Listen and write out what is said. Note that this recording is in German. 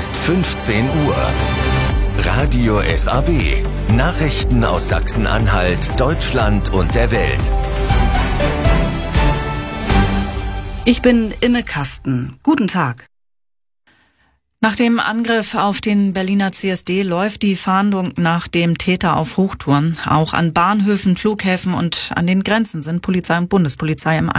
ist 15 Uhr. Radio SAB. Nachrichten aus Sachsen-Anhalt, Deutschland und der Welt. Ich bin Imme Kasten. Guten Tag. Nach dem Angriff auf den Berliner CSD läuft die Fahndung nach dem Täter auf Hochtouren. Auch an Bahnhöfen, Flughäfen und an den Grenzen sind Polizei und Bundespolizei im